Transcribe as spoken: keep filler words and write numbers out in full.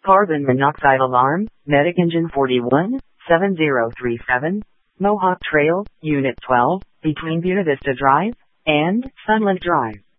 Carbon monoxide alarm, Medic Engine forty-one, seven zero three seven, Mohawk Trail, Unit twelve, between Buena Vista Drive and Sunland Drive.